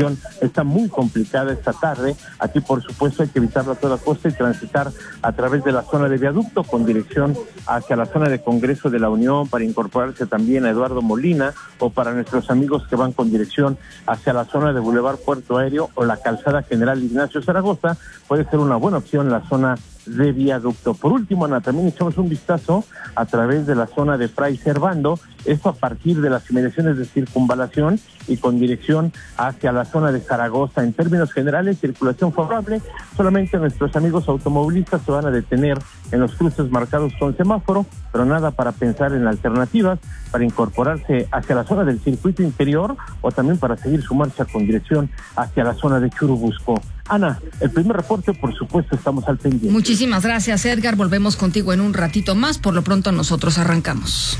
circulación está muy complicada esta tarde. Aquí, por supuesto, hay que evitarlo a toda costa y transitar a través de la zona de Viaducto con dirección hacia la zona de Congreso de la Unión para incorporarse también a Eduardo Molina, o para nuestros amigos que van con dirección hacia la zona de Boulevard Puerto Aéreo o la calzada General Ignacio Zaragoza, puede ser una buena opción la zona de Viaducto. Por último, Ana, también echamos un vistazo a través de la zona de Fray Servando, esto a partir de las inmediaciones de Circunvalación y con dirección hacia la zona de Zaragoza. En términos generales, circulación favorable, solamente nuestros amigos automovilistas se van a detener en los cruces marcados con semáforo, pero nada para pensar en alternativas para incorporarse hacia la zona del circuito interior o también para seguir su marcha con dirección hacia la zona de Churubusco. Ana, el primer reporte, por supuesto, estamos al pendiente. Muchísimas gracias, Edgar. Volvemos contigo en un ratito más. Por lo pronto, nosotros arrancamos.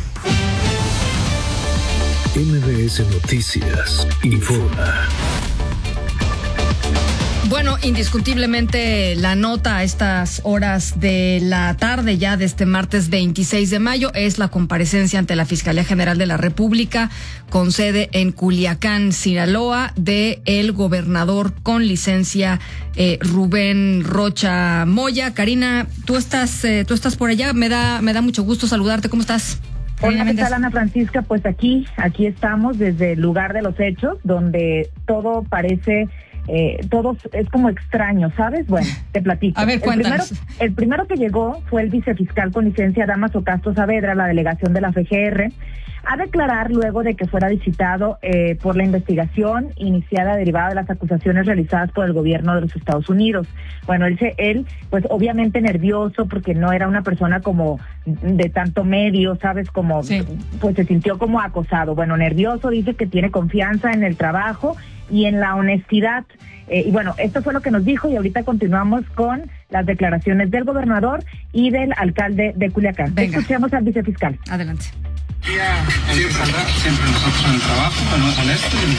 MBS Noticias informa. Bueno, indiscutiblemente la nota a estas horas de la tarde ya de este martes 26 de mayo es la comparecencia ante la Fiscalía General de la República con sede en Culiacán, Sinaloa, de el gobernador con licencia Rubén Rocha Moya. Karina, tú estás por allá, me da mucho gusto saludarte. ¿Cómo estás? Hola, ¿qué tal, Ana Francisca? Pues aquí estamos desde el lugar de los hechos, donde todo parece... todo es como extraño, ¿sabes? Bueno, te platico. A ver, cuéntanos. El primero que llegó fue el vicefiscal con licencia Dámaso Castro Saavedra, la delegación de la FGR, a declarar luego de que fuera visitado por la investigación iniciada derivada de las acusaciones realizadas por el gobierno de los Estados Unidos. Bueno, él pues obviamente nervioso porque no era una persona como de tanto medio, ¿sabes? Como sí. Pues se sintió como acosado. Bueno, nervioso, dice que tiene confianza en el trabajo y en la honestidad. Y bueno, esto fue lo que nos dijo y ahorita continuamos con las declaraciones del gobernador y del alcalde de Culiacán. Venga. Escuchemos al vicefiscal. Adelante. Siempre nosotros en el trabajo, honesto y en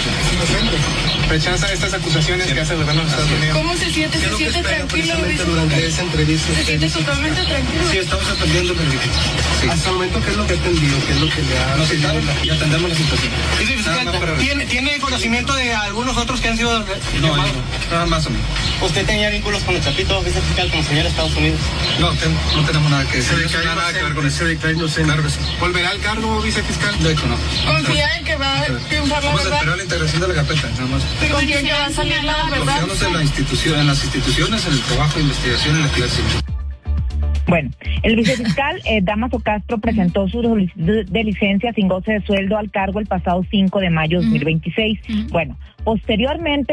todo. Rechaza estas acusaciones que hace el gobierno de Estados Unidos. ¿Cómo se siente? ¿Se siente tranquilo? Durante esa entrevista. ¿Se siente totalmente tranquilo? Sí, estamos atendiendo el delito. Sí. Hasta el momento, ¿qué es lo que ha atendido? ¿Qué es lo que le ha... Nos citaron y atendemos la situación. ¿Tiene conocimiento de algunos otros que han sido... No, nada más o menos. ¿Usted tenía vínculos con el Chapito, vicefiscal, con el señor Estados Unidos? No tenemos nada que decir. Nada que ver con ese declarado, no sé. ¿Volverá al cargo, vicefiscal? No. ¿Confía en que va a triunfar la verdad? Vamos a esperar la integración de la carpeta, nada más. ¿Confía en que va a salir la verdad? Confiamos en las instituciones, en el trabajo de investigación, en la clase. Bueno, el vicefiscal Dámaso Castro presentó su solicitud de licencia sin goce de sueldo al cargo el pasado 5 de mayo de 2026. Bueno, posterior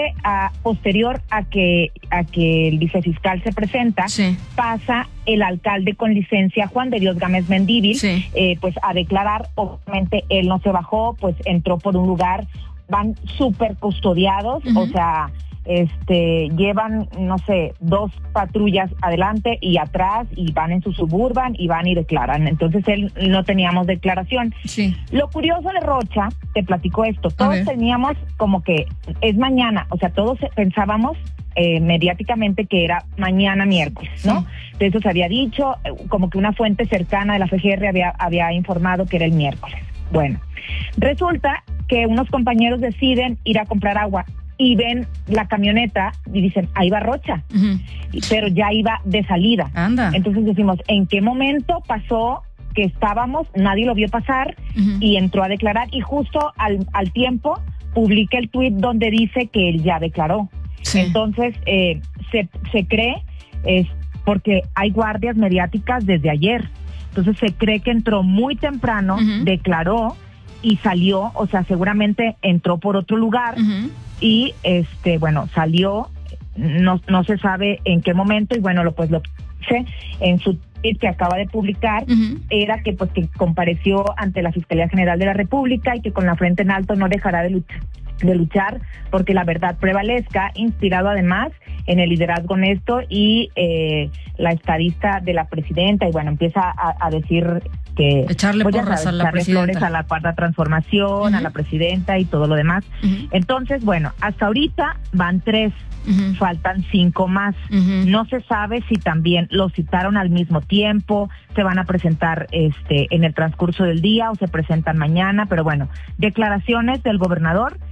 a que el vicefiscal se presenta, sí, pasa el alcalde con licencia Juan de Dios Gámez Mendívil, sí, pues a declarar. Obviamente él no se bajó, pues entró por un lugar, van súper custodiados, o sea... llevan, no sé, 2 patrullas adelante y atrás y van en su Suburban y van y declaran. Entonces él no teníamos declaración. Sí. Lo curioso de Rocha, te platico esto, todos teníamos como que es mañana, o sea, todos pensábamos mediáticamente que era mañana miércoles, ¿no? Sí. De eso se había dicho, como que una fuente cercana de la FGR había informado que era el miércoles. Bueno, resulta que unos compañeros deciden ir a comprar agua y ven la camioneta y dicen, ahí va Rocha, pero ya iba de salida. Anda. Entonces decimos, ¿en qué momento pasó que estábamos, nadie lo vio pasar y entró a declarar? Y justo al tiempo publica el tuit donde dice que él ya declaró. Sí. Entonces se cree, porque hay guardias mediáticas desde ayer, entonces se cree que entró muy temprano, declaró y salió, o sea, seguramente entró por otro lugar y bueno, salió, no se sabe en qué momento, y bueno, lo que sé en su tweet que acaba de publicar era que pues que compareció ante la Fiscalía General de la República y que con la frente en alto no dejará de luchar porque la verdad prevalezca, inspirado además en el liderazgo honesto y la estadista de la presidenta, y bueno, empieza a decir que echarle porras a la presidenta, flores a la Cuarta Transformación, a la presidenta y todo lo demás. Entonces, bueno, hasta ahorita van 3, faltan 5 más. No se sabe si también los citaron al mismo tiempo, se van a presentar en el transcurso del día o se presentan mañana, pero bueno, declaraciones del gobernador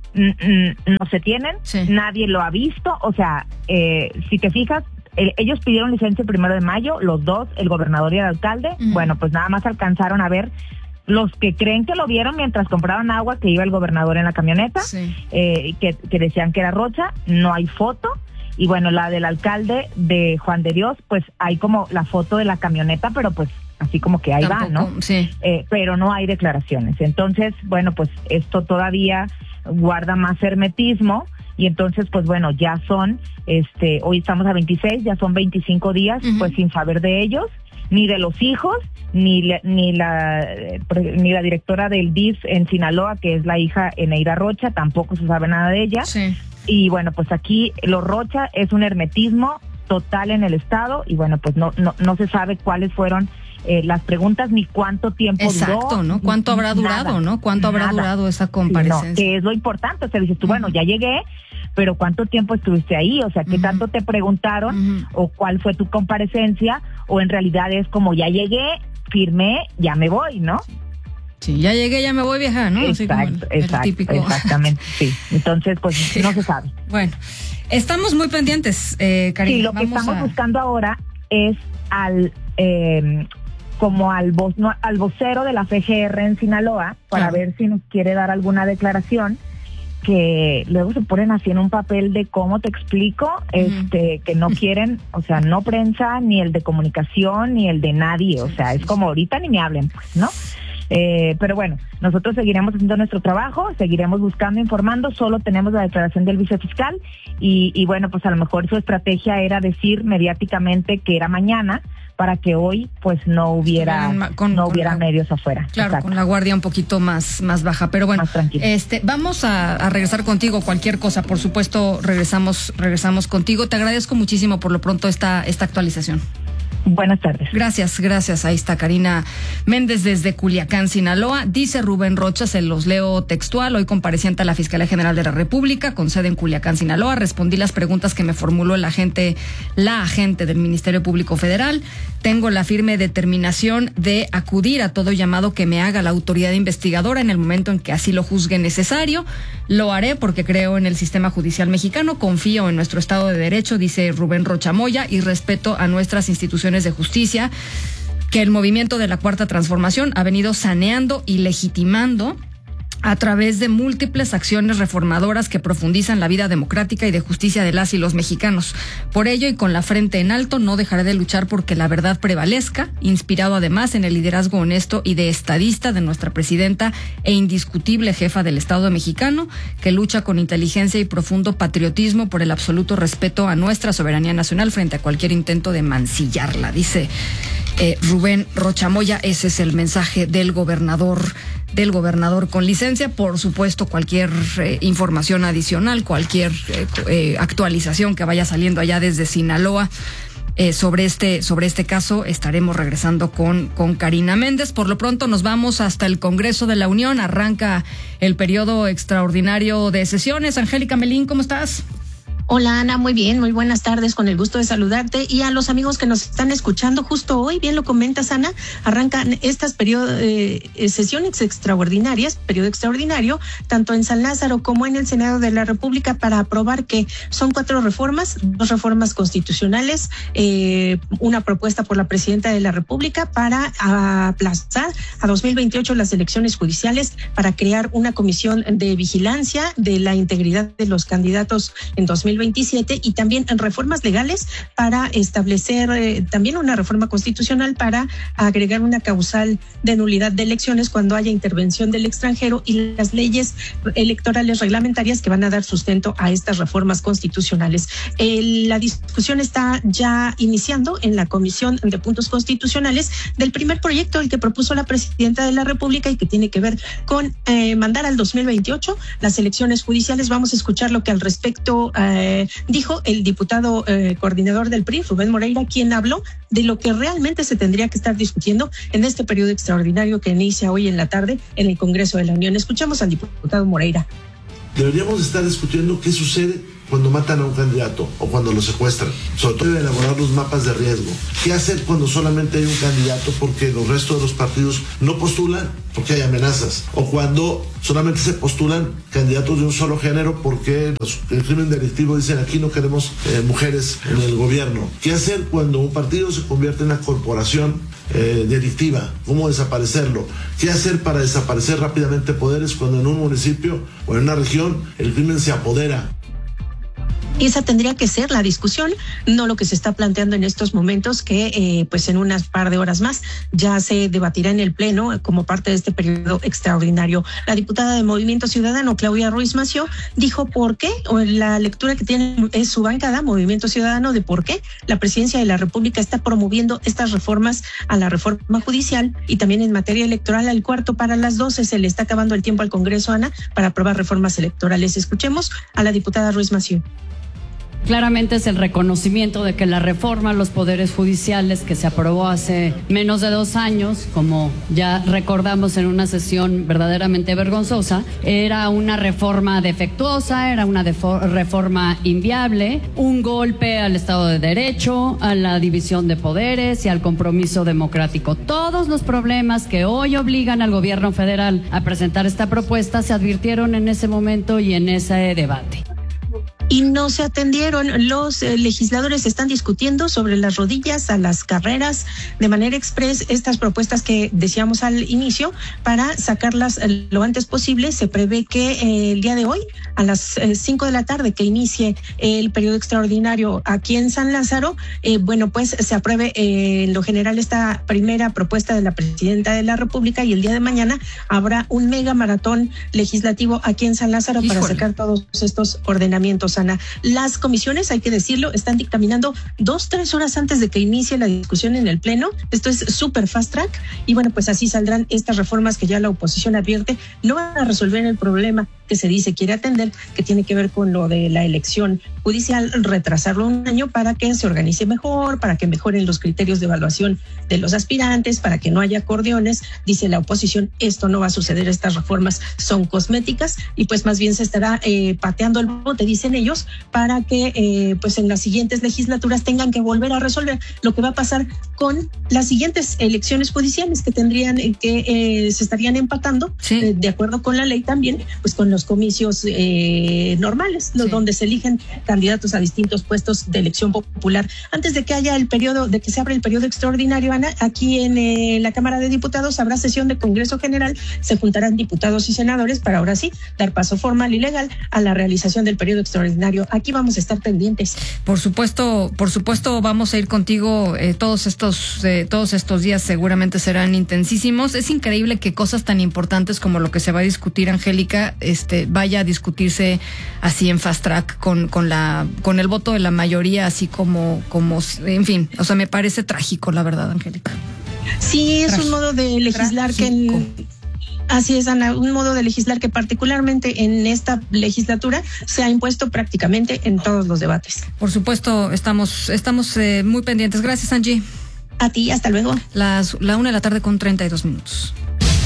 no se tienen, sí. Nadie lo ha visto, o sea, si te fijas, ellos pidieron licencia el 1 de mayo, los dos, el gobernador y el alcalde, bueno, pues nada más alcanzaron a ver los que creen que lo vieron mientras compraban agua, que iba el gobernador en la camioneta, sí. Que decían que era Rocha, no hay foto. Y bueno, la del alcalde de Juan de Dios, pues hay como la foto de la camioneta, pero pues así como que ahí va, ¿no? Sí. Pero no hay declaraciones. Entonces, bueno, pues esto todavía guarda más hermetismo. Y entonces, pues bueno, ya son, hoy estamos a 26, ya son 25 días, pues sin saber de ellos, ni de los hijos, ni la directora del DIF en Sinaloa, que es la hija Eneida Rocha, tampoco se sabe nada de ella. Sí. Y bueno, pues aquí lo Rocha es un hermetismo total en el estado, y bueno, pues no se sabe cuáles fueron las preguntas ni cuánto tiempo duró. Exacto, ¿no? ¿Cuánto habrá durado, no? ¿Cuánto habrá durado esa comparecencia? Sí, no, que es lo importante, o sea, dices tú, bueno, ya llegué, pero ¿cuánto tiempo estuviste ahí? O sea, ¿qué tanto te preguntaron? ¿O cuál fue tu comparecencia? ¿O en realidad es como, ya llegué, firmé, ya me voy, ¿no? Sí, ya llegué, ya me voy, vieja, ¿no? Exacto, el típico. Exactamente, sí. Entonces, pues, sí. No se sabe. Bueno, estamos muy pendientes, Karina. Sí, lo que estamos buscando ahora es al vocero de la FGR en Sinaloa, para ver si nos quiere dar alguna declaración, que luego se ponen así en un papel de cómo te explico, que no quieren, o sea, no prensa, ni el de comunicación, ni el de nadie, o sea, es como ahorita ni me hablen, pues, ¿no? Pero bueno, nosotros seguiremos haciendo nuestro trabajo, seguiremos buscando, informando, solo tenemos la declaración del vicefiscal y bueno, pues a lo mejor su estrategia era decir mediáticamente que era mañana, para que hoy pues no hubiera medios afuera. Claro, exacto. Con la guardia un poquito más baja, pero bueno, vamos a regresar contigo, cualquier cosa, por supuesto, regresamos contigo. Te agradezco muchísimo por lo pronto esta actualización. Buenas tardes. Gracias. Ahí está Karina Méndez desde Culiacán, Sinaloa. Dice Rubén Rocha, se los leo textual: hoy compareciente a la Fiscalía General de la República, con sede en Culiacán, Sinaloa. Respondí las preguntas que me formuló la agente del Ministerio Público Federal. Tengo la firme determinación de acudir a todo llamado que me haga la autoridad investigadora en el momento en que así lo juzgue necesario. Lo haré porque creo en el sistema judicial mexicano, confío en nuestro Estado de Derecho, dice Rubén Rocha Moya, y respeto a nuestras instituciones de justicia que el movimiento de la Cuarta Transformación ha venido saneando y legitimando a través de múltiples acciones reformadoras que profundizan la vida democrática y de justicia de las y los mexicanos. Por ello, y con la frente en alto, no dejaré de luchar porque la verdad prevalezca, inspirado además en el liderazgo honesto y de estadista de nuestra presidenta e indiscutible jefa del Estado mexicano, que lucha con inteligencia y profundo patriotismo por el absoluto respeto a nuestra soberanía nacional frente a cualquier intento de mancillarla, dice Rubén Rocha Moya. Ese es el mensaje del gobernador con licencia. Por supuesto, cualquier información adicional, cualquier actualización que vaya saliendo allá desde Sinaloa sobre este caso, estaremos regresando con Karina Méndez. Por lo pronto nos vamos hasta el Congreso de la Unión. Arranca el periodo extraordinario de sesiones. Angélica Melín, ¿cómo estás? Hola Ana, muy bien, muy buenas tardes, con el gusto de saludarte y a los amigos que nos están escuchando justo hoy, bien lo comentas Ana, arrancan estas sesiones extraordinarias, periodo extraordinario, tanto en San Lázaro como en el Senado de la República para aprobar que son 4 reformas, 2 reformas constitucionales, una propuesta por la Presidenta de la República para aplazar a 2028 las elecciones judiciales, para crear una comisión de vigilancia de la integridad de los candidatos en 2027 y también en reformas legales para establecer también una reforma constitucional para agregar una causal de nulidad de elecciones cuando haya intervención del extranjero y las leyes electorales reglamentarias que van a dar sustento a estas reformas constitucionales. La discusión está ya iniciando en la Comisión de Puntos Constitucionales del primer proyecto, el que propuso la Presidenta de la República y que tiene que ver con mandar al 2028 las elecciones judiciales. Vamos a escuchar lo que al respecto dijo el diputado coordinador del PRI, Rubén Moreira, quien habló de lo que realmente se tendría que estar discutiendo en este periodo extraordinario que inicia hoy en la tarde en el Congreso de la Unión. Escuchamos al diputado Moreira. Deberíamos estar discutiendo qué sucede cuando matan a un candidato o cuando lo secuestran. Sobre todo deben elaborar los mapas de riesgo. ¿Qué hacer cuando solamente hay un candidato porque los restos de los partidos no postulan porque hay amenazas? O cuando solamente se postulan candidatos de un solo género porque el crimen delictivo dicen aquí no queremos mujeres en el gobierno. ¿Qué hacer cuando un partido se convierte en una corporación delictiva? ¿Cómo desaparecerlo? ¿Qué hacer para desaparecer rápidamente poderes cuando en un municipio o en una región el crimen se apodera? Esa tendría que ser la discusión, no lo que se está planteando en estos momentos, que pues en unas par de horas más ya se debatirá en el Pleno como parte de este periodo extraordinario. La diputada de Movimiento Ciudadano, Claudia Ruiz Massieu, dijo por qué, o la lectura que tiene es su bancada, Movimiento Ciudadano, de por qué la Presidencia de la República está promoviendo estas reformas a la reforma judicial y también en materia electoral. Al cuarto para las 12 se le está acabando el tiempo al Congreso, Ana, para aprobar reformas electorales. Escuchemos a la diputada Ruiz Massieu. Claramente es el reconocimiento de que la reforma a los poderes judiciales que se aprobó hace menos de 2 años, como ya recordamos en una sesión verdaderamente vergonzosa, era una reforma defectuosa, era una reforma inviable, un golpe al Estado de Derecho, a la división de poderes y al compromiso democrático. Todos los problemas que hoy obligan al gobierno federal a presentar esta propuesta se advirtieron en ese momento y en ese debate. Y no se atendieron. Los legisladores están discutiendo sobre las rodillas a las carreras de manera express estas propuestas que decíamos al inicio para sacarlas lo antes posible. Se prevé que el día de hoy a las 5 de la tarde que inicie el periodo extraordinario aquí en San Lázaro, pues se apruebe en lo general esta primera propuesta de la Presidenta de la República y el día de mañana habrá un mega maratón legislativo aquí en San Lázaro para sacar todos estos ordenamientos. Ana, las comisiones, hay que decirlo, están dictaminando 2-3 horas antes de que inicie la discusión en el Pleno. Esto es súper fast track y bueno, pues así saldrán estas reformas que ya la oposición advierte no van a resolver el problema que se dice quiere atender, que tiene que ver con lo de la elección judicial, retrasarlo un año para que se organice mejor, para que mejoren los criterios de evaluación de los aspirantes, para que no haya acordeones. Dice la oposición, esto no va a suceder, estas reformas son cosméticas y pues más bien se estará pateando el bote, dicen ellos, para que pues en las siguientes legislaturas tengan que volver a resolver lo que va a pasar con las siguientes elecciones judiciales que tendrían que se estarían empatando, de acuerdo con la ley también, pues con los comicios normales, donde se eligen candidatos a distintos puestos de elección popular. Antes de que haya el periodo, de que se abra el periodo extraordinario, Ana, aquí en la Cámara de Diputados habrá sesión de Congreso General, se juntarán diputados y senadores para ahora sí dar paso formal y legal a la realización del periodo extraordinario. Aquí vamos a estar pendientes. Por supuesto, vamos a ir contigo todos estos días, seguramente serán intensísimos. Es increíble que cosas tan importantes como lo que se va a discutir, Angélica, vaya a discutirse así en fast track con el voto de la mayoría, así como en fin, o sea, me parece trágico, la verdad, Angélica. Sí, es un modo de legislar Así es, Ana, un modo de legislar que particularmente en esta legislatura se ha impuesto prácticamente en todos los debates. Por supuesto, estamos muy pendientes. Gracias, Angie. A ti, hasta luego. La 1:32 p.m.